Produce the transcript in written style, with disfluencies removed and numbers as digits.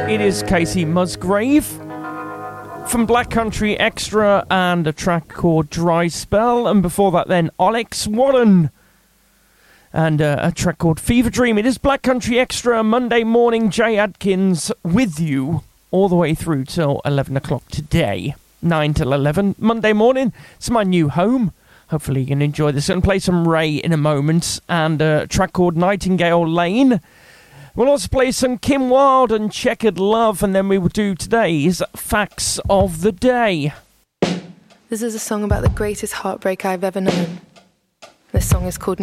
It is Casey Musgrave from Black Country Extra and a track called Dry Spell. And before that then, Alex Warren and a track called Fever Dream. It is Black Country Extra, Monday morning. Jay Adkins with you all the way through till 11 o'clock today. 9 till 11, Monday morning. It's my new home. Hopefully you can enjoy this. I'm going to play some Ray in a moment and a track called Nightingale Lane. We'll also play some Kim Wilde and Checkered Love, and then we will do today's Facts of the Day. This is a song about the greatest heartbreak I've ever known. This song is called